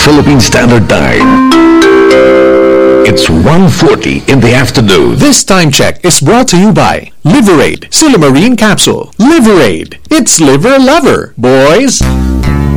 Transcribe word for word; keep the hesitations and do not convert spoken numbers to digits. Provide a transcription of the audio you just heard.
Philippine Standard Time. It's one forty in the afternoon. This time check is brought to you by Liverade Silimarine Capsule. Liverade, it's liver lover, boys.